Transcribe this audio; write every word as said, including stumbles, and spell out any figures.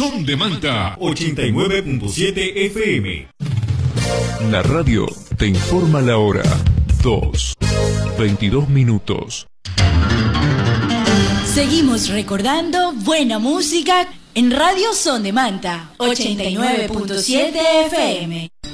Son de Manta ochenta y nueve punto siete F M. La radio te informa la hora. dos, veintidós minutos. Seguimos recordando buena música en Radio Son de Manta ochenta y nueve punto siete F M.